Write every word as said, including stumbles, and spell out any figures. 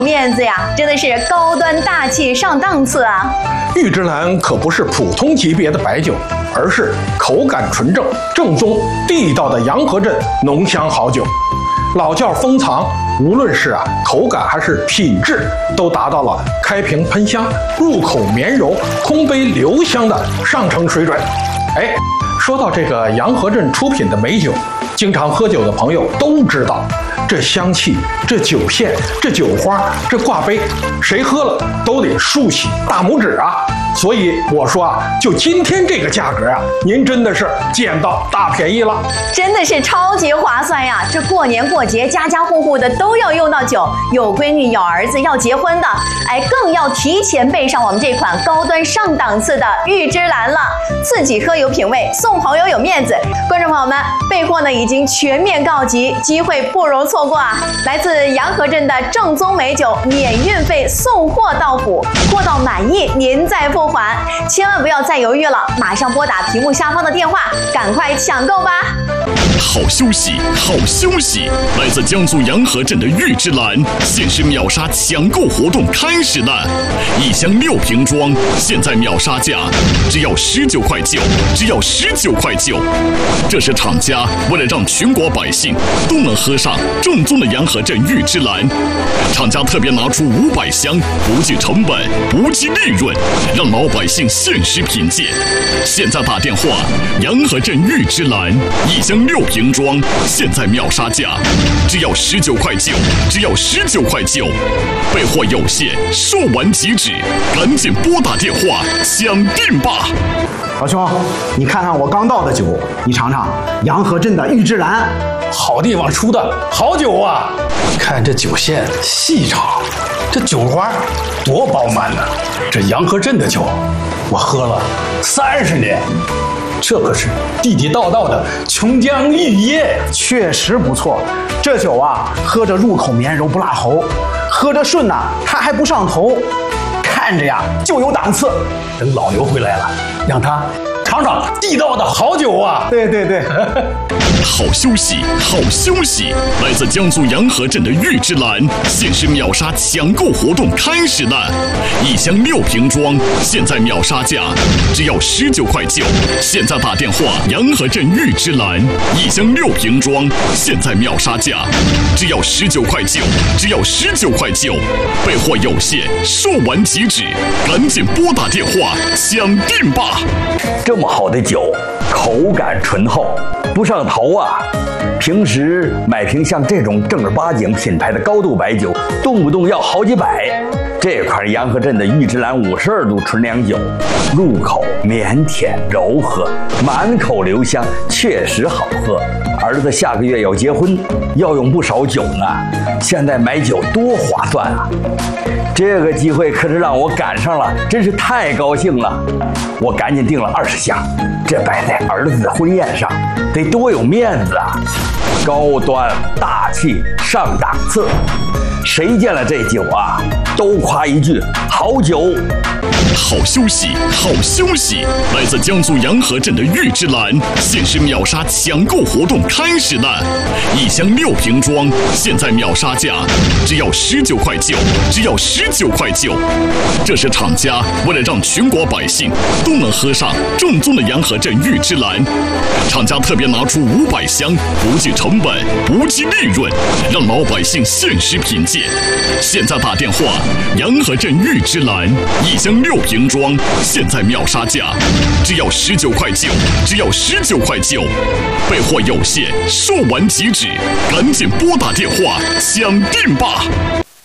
面子呀，真的是高端大气上档次啊！ 玉芝兰可不是普通级别的白酒，而是口感纯正、正宗地道的洋河镇浓香好酒。老窖封藏，无论是啊口感还是品质，都达到了开瓶喷香、入口绵柔、空杯留香的上乘水准。哎，说到这个洋河镇出品的美酒，经常喝酒的朋友都知道，这香气、这酒线、这酒花、这挂杯，谁喝了都得竖起大拇指啊！所以我说啊，就今天这个价格啊，您真的是捡到大便宜了， 真的是超级划算呀！这过年过节，家家户户的都要用到酒，有闺女、有儿子要结婚的，哎，更要提前备上我们这款高端上档次的玉芝兰了。自己喝有品味，送朋友有面子。观众朋友们，备货呢已经全面告急，机会不容错过啊！来自洋河镇的正宗美酒，免运费送货到府，货到满意您再付款，千万不要再犹豫了，马上拨打屏幕下方的电话，赶快抢购吧！ 好消息，好消息！来自江苏洋河镇的玉芝兰限时秒杀抢购活动开始了，一箱六瓶装，现在秒杀价只要十九块九，只要十九块九。这是厂家为了让全国百姓都能喝上正宗的洋河镇玉芝兰，厂家特别拿出五百箱，不计成本，不计利润，让老百姓限时品鉴。现在打电话，洋河镇玉芝兰一箱六瓶装，现在秒杀价只要十九块九，只要十九块九。备货有限，售完即止，赶紧拨打电话抢订吧！ 老兄，你看看我刚倒的酒，你尝尝洋河镇的玉芝兰， 好地方出的好酒啊！看这酒线细长，这酒花多饱满呢！这洋河镇的酒，我喝了三十年，这可是地地道道的琼浆玉液， 确实不错。这酒啊，喝着入口绵柔不辣喉，喝着顺呐、啊，它还不上头，看着呀就有档次。 等老牛回来了，让他尝尝地道的好酒啊！ 对对对。 好消息，好消息！来自江苏洋河镇的玉芝兰限时秒杀抢购活动开始了，一箱六瓶装，现在秒杀价只要十九块九。现在打电话，洋河镇玉芝兰一箱六瓶装，现在秒杀价只要十九块九，只要十九块九。备货有限，售完即止，赶紧拨打电话抢订吧！ 这么好的酒，口感醇厚，不上头啊！平时买瓶像这种正儿八经品牌的高度白酒，动不动要好几百。这款洋河镇的玉芝兰五十二度纯粮酒，入口绵甜柔和，满口留香，确实好喝。儿子下个月要结婚，要用不少酒呢，现在买酒多划算啊！这个机会可是让我赶上了，真是太高兴了！我赶紧订了二十箱，这摆在儿子的婚宴上，得多有面子啊！高端大气上档次，谁见了这酒啊，都夸一句好酒。 好消息，好消息！来自江苏洋河镇的玉芝兰限时秒杀抢购活动开始了，一箱六瓶装，现在秒杀价只要十九块九，只要十九块九。这是厂家为了让全国百姓都能喝上正宗的洋河镇玉芝兰，厂家特别拿出五百箱，不计成本，不计利润，让老百姓限时品鉴。现在打电话，洋河镇玉芝兰一箱六瓶装，现在秒杀价只要十九块九，只要十九块九。备货有限，售完即止，赶紧拨打电话抢订吧！